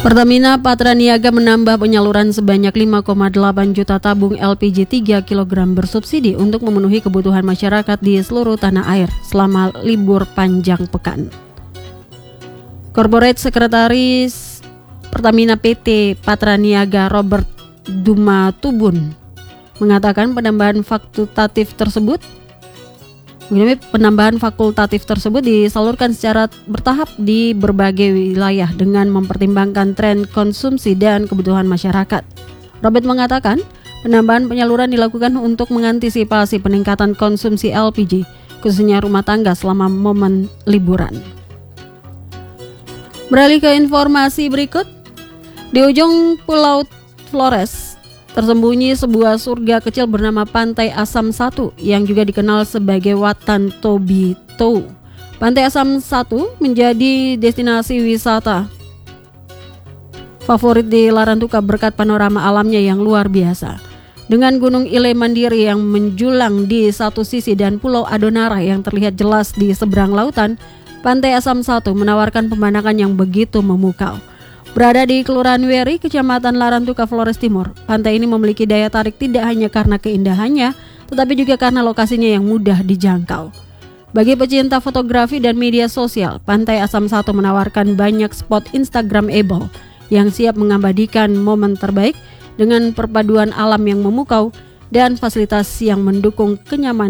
Pertamina Patraniaga menambah penyaluran sebanyak 5,8 juta tabung LPG 3 kg bersubsidi untuk memenuhi kebutuhan masyarakat di seluruh tanah air selama libur panjang pekan. Corporate Sekretaris Pertamina PT Patraniaga Robert Dumatubun mengatakan penambahan fakultatif tersebut disalurkan secara bertahap di berbagai wilayah dengan mempertimbangkan tren konsumsi dan kebutuhan masyarakat. Robert mengatakan, penambahan penyaluran dilakukan untuk mengantisipasi peningkatan konsumsi LPG, khususnya rumah tangga selama momen liburan. Beralih ke informasi berikut, di ujung Pulau Flores tersembunyi sebuah surga kecil bernama Pantai Asam 1 yang juga dikenal sebagai Watan Tobito. Pantai Asam 1 menjadi destinasi wisata favorit di Larantuka berkat panorama alamnya yang luar biasa. Dengan Gunung Ile Mandiri yang menjulang di satu sisi dan Pulau Adonara yang terlihat jelas di seberang lautan, Pantai Asam 1 menawarkan pemandangan yang begitu memukau. Berada di Kelurahan Weri, Kecamatan Larantuka, Flores Timur, pantai ini memiliki daya tarik tidak hanya karena keindahannya, tetapi juga karena lokasinya yang mudah dijangkau. Bagi pecinta fotografi dan media sosial, Pantai Asam 1 menawarkan banyak spot Instagramable yang siap mengabadikan momen terbaik dengan perpaduan alam yang memukau dan fasilitas yang mendukung kenyamanan